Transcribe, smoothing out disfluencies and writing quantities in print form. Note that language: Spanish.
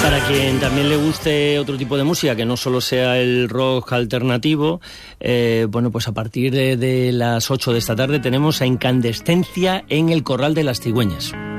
Para quien también le guste otro tipo de música, que no solo sea el rock alternativo, bueno, pues a partir de las 8 de esta tarde tenemos a Incandescencia en el Corral de las Cigüeñas.